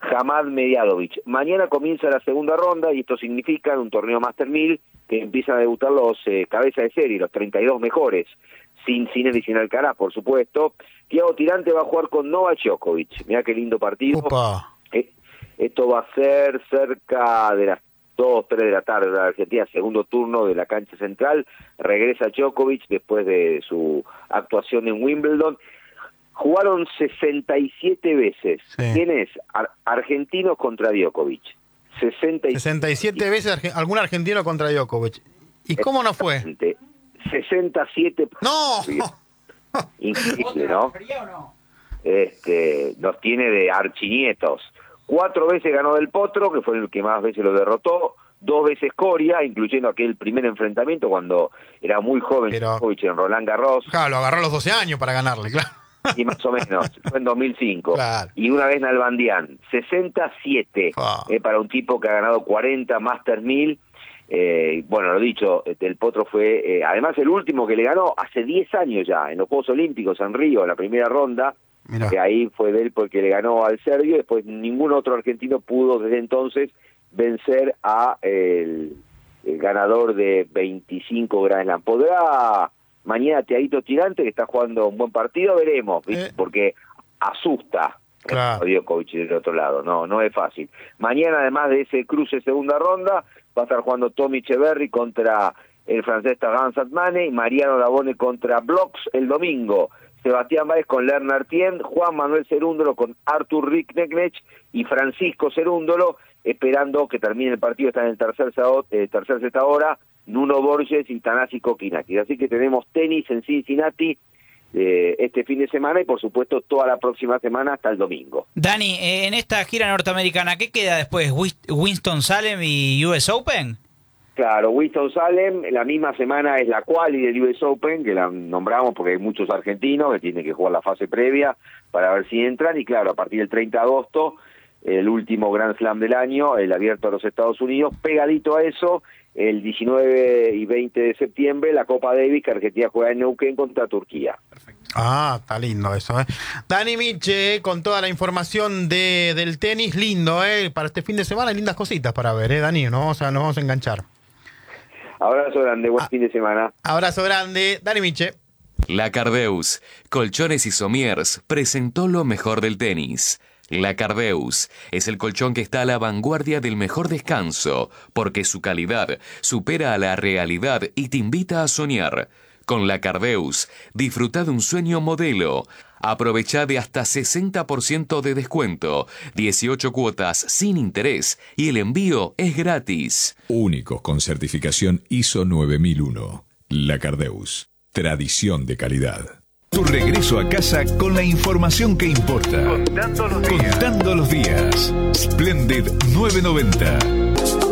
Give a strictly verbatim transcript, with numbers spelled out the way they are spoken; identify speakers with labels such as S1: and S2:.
S1: Hamad Mediadovic. Mañana comienza la segunda ronda y esto significa en un torneo Master mil que empiezan a debutar los eh, cabezas de serie, los treinta y dos mejores, sin Sinner y sin Alcaraz, por supuesto. Thiago Tirante va a jugar con Novak Djokovic. Mirá qué lindo partido.
S2: Opa.
S1: Eh, esto va a ser cerca de las dos, tres de la tarde de la Argentina, segundo turno de la cancha central. Regresa Djokovic después de su actuación en Wimbledon. Jugaron sesenta y siete veces.
S2: Sí.
S1: ¿Quién es? Ar- argentinos contra Djokovic. sesenta y siete
S2: sesenta y siete veces arge- algún argentino contra Djokovic. ¿Y cómo no fue?
S1: sesenta y siete.
S2: ¡No!
S1: Increíble, ¿no? Este, nos tiene de archinietos. Cuatro veces ganó Del Potro, que fue el que más veces lo derrotó. Dos veces Coria, incluyendo aquel primer enfrentamiento cuando era muy joven
S2: Pero-
S1: Djokovic en Roland Garros.
S2: Claro, lo agarró a los doce años para ganarle, claro.
S1: Y más o menos, fue en dos mil cinco.
S2: Claro.
S1: Y una vez Nalbandián, sesenta y siete,
S2: Ah.
S1: eh, para un tipo que ha ganado cuarenta Master mil. Eh, bueno, lo dicho, Del Potro fue, eh, además el último que le ganó hace diez años ya, en los Juegos Olímpicos en Río, en la primera ronda,
S2: Mirá.
S1: que ahí fue de él porque le ganó al serbio, después ningún otro argentino pudo desde entonces vencer a el, el ganador de veinticinco Grand Slam. ¿Podrá mañana Thiaguito Tirante, que está jugando un buen partido? Veremos, ¿viste?
S2: Eh.
S1: Porque asusta
S2: Claro.
S1: a Djokovic del otro lado, no, no es fácil. Mañana, además de ese cruce segunda ronda, va a estar jugando Tommy Echeverry contra el francés Tagan Satmane y Mariano Dabone contra Blocks el domingo. Sebastián Báez con Lerner Tien, Juan Manuel Cerúndolo con Artur Riknegnech y Francisco Cerúndolo, esperando que termine el partido, está en el tercer, sao- eh, tercer set ahora, Nuno Borges y Thanasi Kokinakis. Así que tenemos tenis en Cincinnati eh, este fin de semana y por supuesto toda la próxima semana hasta el domingo.
S3: Dani, eh, en esta gira norteamericana, ¿qué queda después? Wis- ¿Winston-Salem y U S Open?
S1: Claro, Winston-Salem, la misma semana es la quali del U S Open, que la nombramos porque hay muchos argentinos que tienen que jugar la fase previa para ver si entran, y claro, a partir del treinta de agosto, el último Grand Slam del año, el abierto a los Estados Unidos, pegadito a eso, el diecinueve y veinte de septiembre, la Copa Davis, que Argentina juega en Neuquén contra Turquía.
S2: Ah, está lindo eso, ¿eh? Dani Miche, con toda la información de, del tenis, lindo, ¿eh? Para este fin de semana hay lindas cositas para ver, ¿eh, Dani? Nos vamos a, nos vamos a enganchar.
S1: Abrazo grande, buen
S2: Ah.
S1: fin de semana.
S2: Abrazo grande, Dani Miche.
S4: La Cardeus, Colchones y Somiers, presentó lo mejor del tenis. La Cardeus es el colchón que está a la vanguardia del mejor descanso, porque su calidad supera a la realidad y te invita a soñar. Con La Cardeus, disfruta de un sueño modelo. Aprovecha de hasta sesenta por ciento de descuento, dieciocho cuotas sin interés y el envío es gratis.
S5: Únicos con certificación I S O nueve mil uno. La Cardeus. Tradición de calidad. Tu regreso a casa con la información que importa. Contando los días. Contando los días. Splendid novecientos noventa.